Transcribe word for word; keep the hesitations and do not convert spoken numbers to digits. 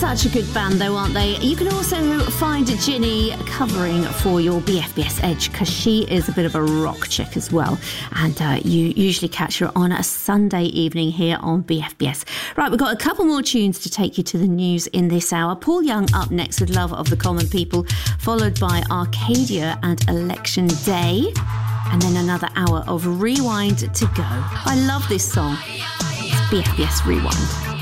Such a good band though, aren't they? You can also find Ginny covering for your B F B S Edge because she is a bit of a rock chick as well, and uh, you usually catch her on a Sunday evening here on B F B S. Right, we've got a couple more tunes to take you to the news in this hour. Paul Young up next with Love of the Common People, followed by Arcadia and Election Day, and then another hour of Rewind to go. I love this song. It's B F B S Rewind.